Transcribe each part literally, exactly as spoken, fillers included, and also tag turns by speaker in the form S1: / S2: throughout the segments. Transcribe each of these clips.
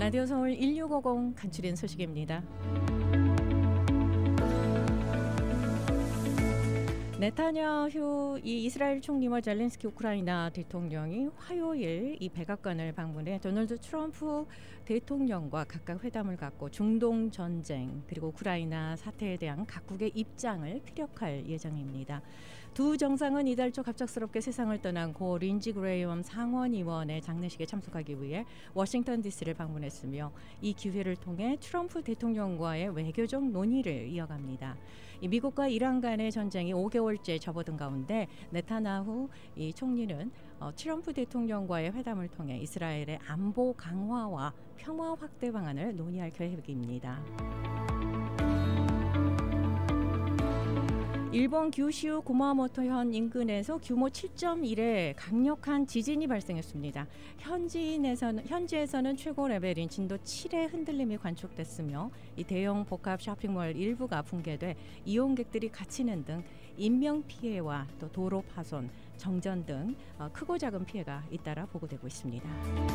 S1: 라디오 서울 일육오공 간추린 소식입니다. 네타냐후 이 이스라엘 총리와 젤렌스키 우크라이나 대통령이 화요일 이 백악관을 방문해 도널드 트럼프 대통령과 각각 회담을 갖고 중동 전쟁 그리고 우크라이나 사태에 대한 각국의 입장을 피력할 예정입니다. 두 정상은 이달 초 갑작스럽게 세상을 떠난 고 린지 그레이엄 상원의원의 장례식에 참석하기 위해 워싱턴 디씨를 방문했으며 이 기회를 통해 트럼프 대통령과의 외교적 논의를 이어갑니다. 이 미국과 이란 간의 전쟁이 오 개월째 접어든 가운데 네타냐후 이 총리는 어, 트럼프 대통령과의 회담을 통해 이스라엘의 안보 강화와 평화 확대 방안을 논의할 계획입니다. 일본 규슈 구마모토현 인근에서 규모 칠 점 일의 강력한 지진이 발생했습니다. 현지인에서는, 현지에서는 최고 레벨인 진도 칠의 흔들림이 관측됐으며 이 대형 복합 쇼핑몰 일부가 붕괴돼 이용객들이 갇히는 등 인명피해와 또 도로 파손, 정전 등 크고 작은 피해가 잇따라 보고되고 있습니다.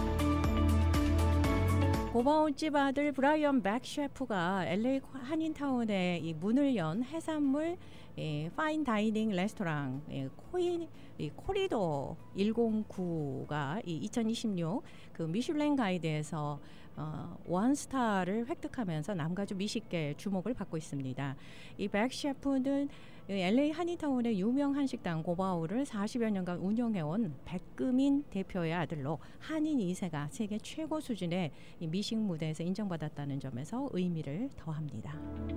S1: 고바웃집 아들 브라이언 백 셰프가 엘에이 한인타운에 이 문을 연 해산물 예, 파인 다이닝 레스토랑 예, 코이, 이 코리도 백구가 이 이천이십육 그 미슐랭 가이드에서 어, 원스타를 획득하면서 남가주 미식계의 주목을 받고 있습니다. 이 백 셰프는 엘에이 한인타운의 유명 한식당 고바우를 사십여 년간 운영해온 백금인 대표의 아들로 한인 이 세가 세계 최고 수준의 이 미식 무대에서 인정받았다는 점에서 의미를 더합니다.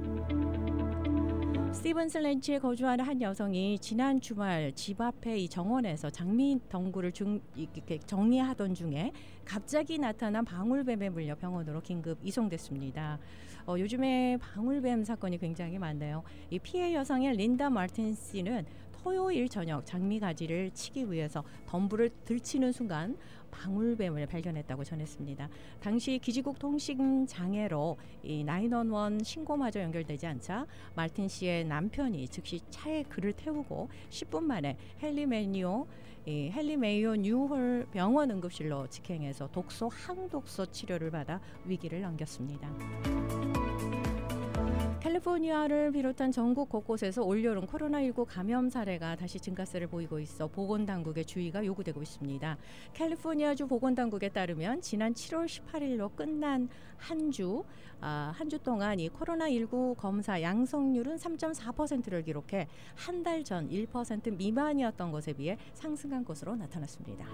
S1: 스티븐 슬렌치에 거주하는 한 여성이 지난 주말 집 앞에 이 정원에서 장미 덩굴을 중, 이렇게 정리하던 중에 갑자기 나타난 방울뱀에 물려 병원으로 긴급 이송됐습니다. 어, 요즘에 방울뱀 사건이 굉장히 많네요. 이 피해 여성의 린다 마틴 씨는 토요일 저녁 장미 가지를 치기 위해서 덤불을 들치는 순간 방울뱀을 발견했다고 전했습니다. 당시 기지국 통신 장애로 이 구일일 신고마저 연결되지 않자 마틴 씨의 남편이 즉시 차에 그를 태우고 십 분 만에 헨리 이 헨리 메이오 뉴홀 병원 응급실로 직행해서 독소 항독소 치료를 받아 위기를 넘겼습니다. 캘리포니아를 비롯한 전국 곳곳에서 올여름 코로나십구 감염 사례가 다시 증가세를 보이고 있어 보건당국의 주의가 요구되고 있습니다. 캘리포니아주 보건당국에 따르면 지난 칠월 십팔일로 끝난 한 주, 아, 한 주 동안 이 코로나십구 검사 양성률은 삼 점 사 퍼센트를 기록해 한 달 전 일 퍼센트 미만이었던 것에 비해 상승한 것으로 나타났습니다.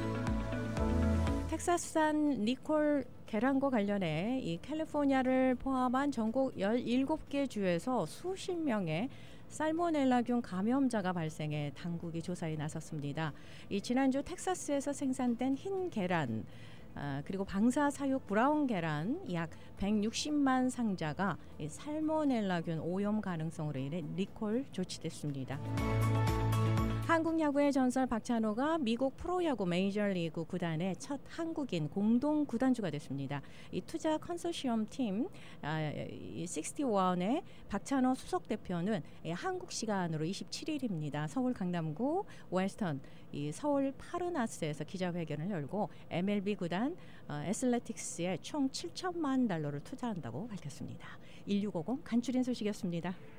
S1: 텍사스산 니콜 계란과 관련해 이 캘리포니아를 포함한 전국 열일곱 개 주에서 수십 명의 살모넬라균 감염자가 발생해 당국이 조사에 나섰습니다. 이 지난주 텍사스에서 생산된 흰 계란 아, 그리고 방사사육 브라운 계란 약 백육십만 상자가 이 살모넬라균 오염 가능성으로 인해 리콜 조치됐습니다. 한국 야구의 전설 박찬호가 미국 프로야구 메이저리그 구단의 첫 한국인 공동 구단주가 됐습니다. 이 투자 컨소시엄 팀 아, 육십일의 박찬호 수석 대표는 이 한국 시간으로 이십칠일입니다. 서울 강남구 웨스턴 이 서울 파르나스에서 기자회견을 열고 엠엘비 구단 어, 애슬레틱스에 총 칠천만 달러를 투자한다고 밝혔습니다. 일육오공 간추린 소식이었습니다.